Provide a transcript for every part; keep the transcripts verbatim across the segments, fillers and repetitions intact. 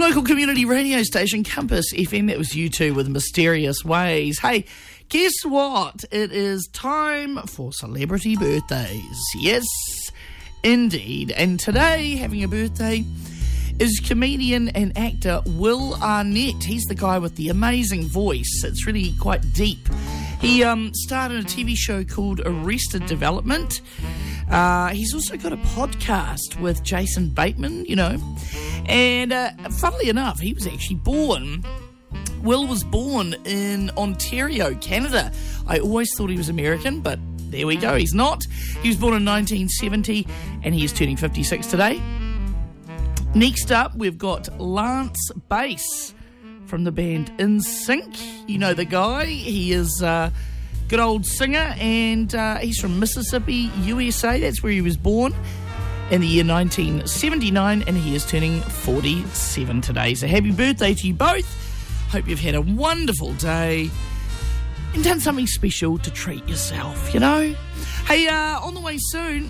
local community radio station, Compass F M. That was U two with Mysterious Ways. Hey, guess what? It is time for celebrity birthdays. Yes, indeed. And today, having a birthday is comedian and actor Will Arnett. He's the guy with the amazing voice. It's really quite deep. He um, started a T V show called Arrested Development. Uh, he's also got a podcast with Jason Bateman, you know. And uh, funnily enough, he was actually born... Will was born in Ontario, Canada. I always thought he was American, but there we go, he's not. He was born in nineteen seventy, and he is turning fifty-six today. Next up, we've got Lance Bass from the band In Sync. You know the guy. He is a good old singer, and uh, he's from Mississippi, U S A. That's where he was born in the year nineteen seventy-nine, and he is turning forty-seven today. So happy birthday to you both. Hope you've had a wonderful day and done something special to treat yourself, you know. Hey, uh, on the way soon,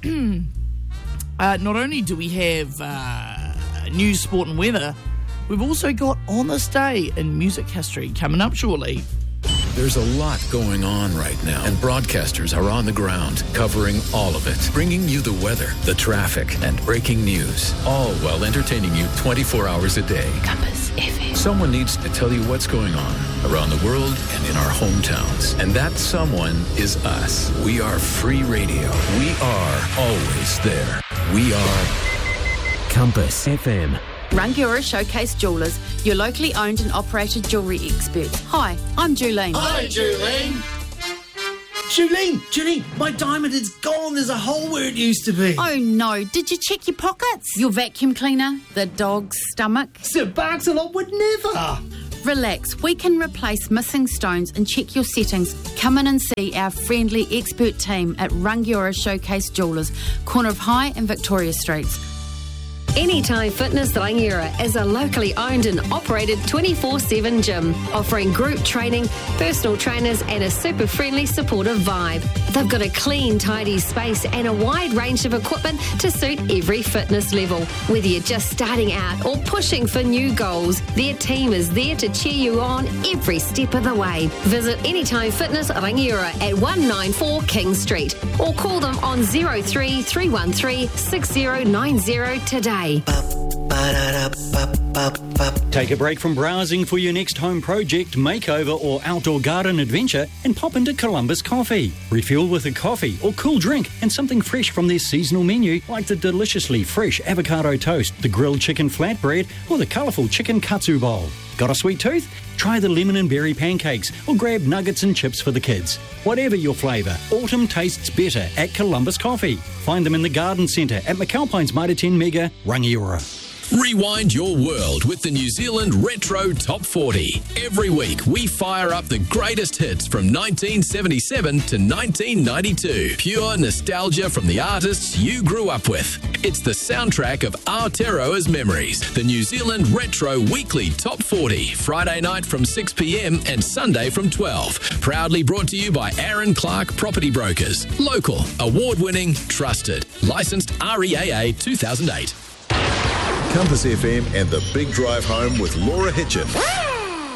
uh, not only do we have uh, news, sport and weather, we've also got On This Day in music history coming up shortly. There's a lot going on right now, and broadcasters are on the ground covering all of it, bringing you the weather, the traffic, and breaking news, all while entertaining you twenty-four hours a day. Compass F M. Someone needs to tell you what's going on around the world and in our hometowns, and that someone is us. We are free radio. We are always there. We are Compass F M. Rangiora Showcase Jewellers, your locally owned and operated jewellery experts. Hi, I'm Julene. Hi, Julene. Julene, Julene, my diamond is gone. There's a hole where it used to be. Oh no, did you check your pockets? Your vacuum cleaner? The dog's stomach? Sir Barks-a-Lot would never. Relax, we can replace missing stones and check your settings. Come in and see our friendly expert team at Rangiora Showcase Jewellers, corner of High and Victoria Streets. Anytime Fitness Rangiora is a locally owned and operated twenty-four seven gym, offering group training, personal trainers and a super friendly, supportive vibe. They've got a clean, tidy space and a wide range of equipment to suit every fitness level. Whether you're just starting out or pushing for new goals, their team is there to cheer you on every step of the way. Visit Anytime Fitness Rangiora at one ninety-four King Street or call them on zero three three one three six zero nine zero today. Take a break from browsing for your next home project, makeover or outdoor garden adventure and pop into Columbus Coffee. Refuel with a coffee or cool drink and something fresh from their seasonal menu like the deliciously fresh avocado toast, the grilled chicken flatbread or the colourful chicken katsu bowl. Got a sweet tooth? Try the lemon and berry pancakes or grab nuggets and chips for the kids. Whatever your flavour, autumn tastes better at Columbus Coffee. Find them in the Garden Centre at McAlpine's Mitre ten Mega, Rangiora. Rewind your world with the New Zealand Retro Top forty. Every week, we fire up the greatest hits from nineteen seventy-seven to nineteen ninety-two. Pure nostalgia from the artists you grew up with. It's the soundtrack of Aotearoa's memories. The New Zealand Retro Weekly Top forty. Friday night from six p.m. and Sunday from twelve. Proudly brought to you by Aaron Clark Property Brokers. Local, award-winning, trusted. Licensed R E A A two thousand eight. Compass F M and the Big Drive Home with Laura Hitchin.